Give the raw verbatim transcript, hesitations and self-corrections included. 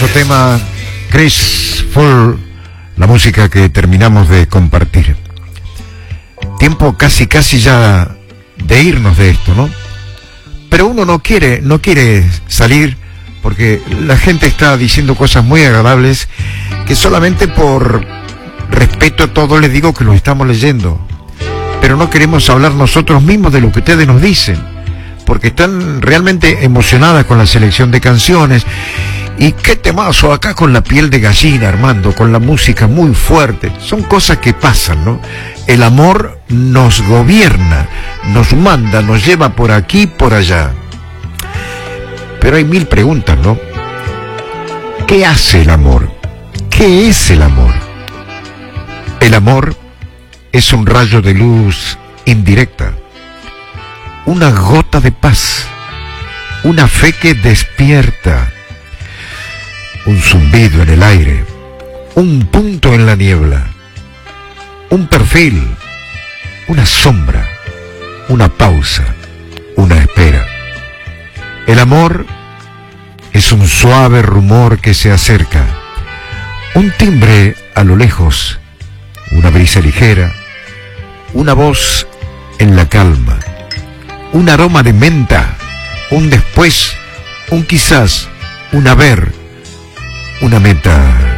Hermoso tema, Chris Full, la música que terminamos de compartir. Tiempo casi casi ya de irnos de esto, ¿no? Pero uno no quiere, no quiere salir porque la gente está diciendo cosas muy agradables que solamente por respeto a todo les digo que lo estamos leyendo. Pero no queremos hablar nosotros mismos de lo que ustedes nos dicen, porque están realmente emocionadas con la selección de canciones. Y qué temazo acá con la piel de gallina, Armando, con la música muy fuerte. Son cosas que pasan, ¿no? El amor nos gobierna, nos manda, nos lleva por aquí, por allá. Pero hay mil preguntas, ¿no? ¿Qué hace el amor? ¿Qué es el amor? El amor es un rayo de luz indirecta, una gota de paz, una fe que despierta, un zumbido en el aire, un punto en la niebla, un perfil, una sombra, una pausa, una espera. El amor es un suave rumor que se acerca, un timbre a lo lejos, una brisa ligera, una voz en la calma, un aroma de menta, un después, un quizás, un haber, una meta.